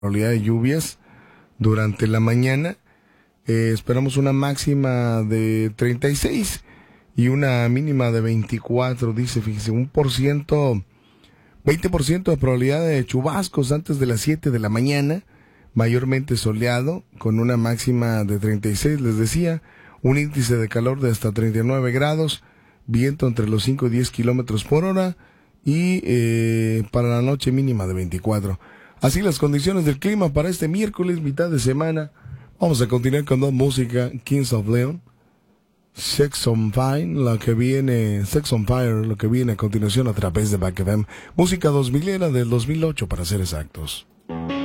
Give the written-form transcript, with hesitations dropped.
probabilidad de lluvias durante la mañana. Esperamos una máxima de 36 y una mínima de 24, dice, fíjese, 20% de probabilidad de chubascos antes de las 7 de la mañana, mayormente soleado, con una máxima de 36, les decía, un índice de calor de hasta 39 grados, viento entre los 5 y 10 kilómetros por hora, y para la noche mínima de 24. Así las condiciones del clima para este miércoles, mitad de semana. Vamos a continuar con dos música, Kings of Leon, Sex on Fire, lo que viene a continuación a través de Back FM. Música 2000 era del 2008 para ser exactos.